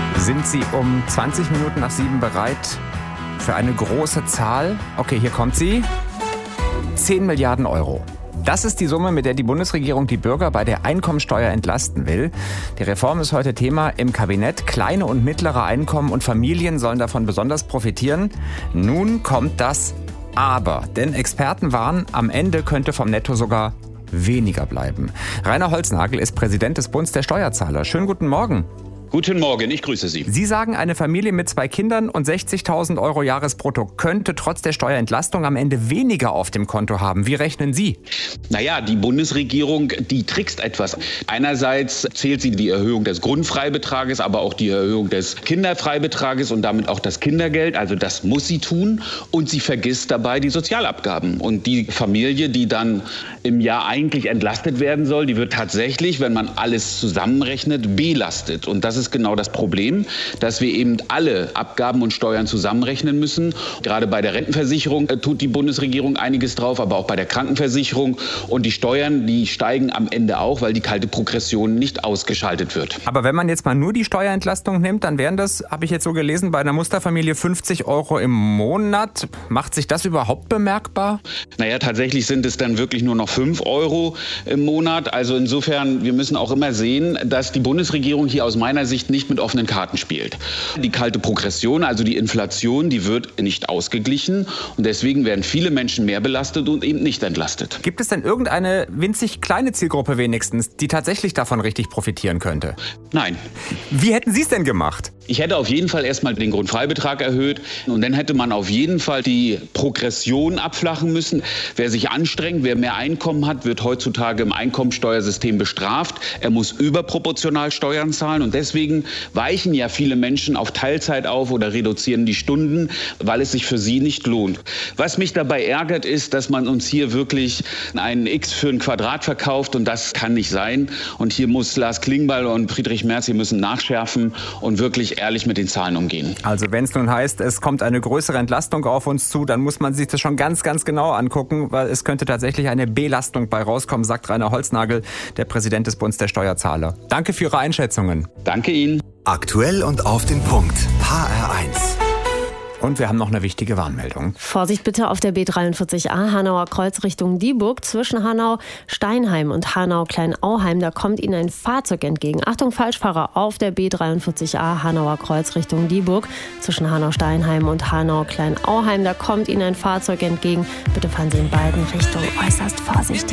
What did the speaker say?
Sind Sie um 20 Minuten nach 7 bereit für eine große Zahl? Okay, hier kommt sie. 10 Milliarden Euro. Das ist die Summe, mit der die Bundesregierung die Bürger bei der Einkommensteuer entlasten will. Die Reform ist heute Thema im Kabinett. Kleine und mittlere Einkommen und Familien sollen davon besonders profitieren. Nun kommt das Aber. Denn Experten warnen, am Ende könnte vom Netto sogar weniger bleiben. Rainer Holznagel ist Präsident des Bundes der Steuerzahler. Schönen guten Morgen. Guten Morgen, ich grüße Sie. Sie sagen, eine Familie mit 2 Kindern und 60.000 Euro Jahresbrutto könnte trotz der Steuerentlastung am Ende weniger auf dem Konto haben. Wie rechnen Sie? Naja, die Bundesregierung, die trickst etwas. Einerseits zählt sie die Erhöhung des Grundfreibetrages, aber auch die Erhöhung des Kinderfreibetrages und damit auch das Kindergeld. Also das muss sie tun. Und sie vergisst dabei die Sozialabgaben. Und die Familie, die dann im Jahr eigentlich entlastet werden soll, die wird tatsächlich, wenn man alles zusammenrechnet, belastet. Und das ist genau das Problem, dass wir eben alle Abgaben und Steuern zusammenrechnen müssen. Gerade bei der Rentenversicherung tut die Bundesregierung einiges drauf, aber auch bei der Krankenversicherung. Und die Steuern, die steigen am Ende auch, weil die kalte Progression nicht ausgeschaltet wird. Aber wenn man jetzt mal nur die Steuerentlastung nimmt, dann wären das, habe ich jetzt so gelesen, bei einer Musterfamilie 50 Euro im Monat. Macht sich das überhaupt bemerkbar? Naja, tatsächlich sind es dann wirklich nur noch 5 Euro im Monat. Also insofern, wir müssen auch immer sehen, dass die Bundesregierung hier aus meiner Sicht nicht mit offenen Karten spielt. Die kalte Progression, also die Inflation, die wird nicht ausgeglichen und deswegen werden viele Menschen mehr belastet und eben nicht entlastet. Gibt es denn irgendeine winzig kleine Zielgruppe wenigstens, die tatsächlich davon richtig profitieren könnte? Nein. Wie hätten Sie es denn gemacht? Ich hätte auf jeden Fall erstmal den Grundfreibetrag erhöht und dann hätte man auf jeden Fall die Progression abflachen müssen. Wer sich anstrengt, wer mehr Einkommen hat, wird heutzutage im Einkommensteuersystem bestraft. Er muss überproportional Steuern zahlen und deswegen weichen ja viele Menschen auf Teilzeit auf oder reduzieren die Stunden, weil es sich für sie nicht lohnt. Was mich dabei ärgert, ist, dass man uns hier wirklich einen X für ein Quadrat verkauft und das kann nicht sein. Und hier muss Lars Klingbeil und Friedrich Merz, hier müssen nachschärfen und wirklich ehrlich mit den Zahlen umgehen. Also wenn es nun heißt, es kommt eine größere Entlastung auf uns zu, dann muss man sich das schon ganz, ganz genau angucken, weil es könnte tatsächlich eine Belastung bei rauskommen, sagt Rainer Holznagel, der Präsident des Bundes der Steuerzahler. Danke für Ihre Einschätzungen. Danke Ihnen. Aktuell und auf den Punkt. HR1. Und wir haben noch eine wichtige Warnmeldung. Vorsicht bitte auf der B43a Hanauer Kreuz Richtung Dieburg zwischen Hanau-Steinheim und Hanau-Kleinauheim. Da kommt Ihnen ein Fahrzeug entgegen. Achtung, Falschfahrer auf der B43a Hanauer Kreuz Richtung Dieburg zwischen Hanau-Steinheim und Hanau-Kleinauheim. Da kommt Ihnen ein Fahrzeug entgegen. Bitte fahren Sie in beiden Richtungen äußerst vorsichtig.